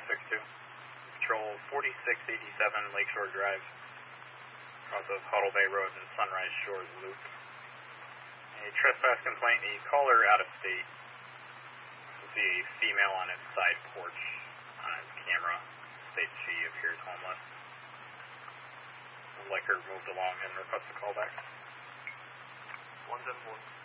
462. Patrol 4687 Lakeshore Drive, off of Huddle Bay Road and Sunrise Shores Loop. A trespass complaint, the caller out of state. You'll see a female on his side porch on his camera. States she appears homeless. Would like her moved along and request a callback. 174.